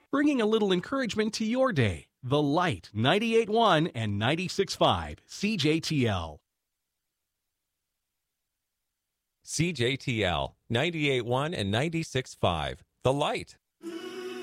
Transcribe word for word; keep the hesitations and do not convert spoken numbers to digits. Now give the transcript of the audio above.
bringing a little encouragement to your day. The Light, ninety-eight point one and ninety-six point five, C J T L. C J T L, ninety-eight point one and ninety-six point five. The Light.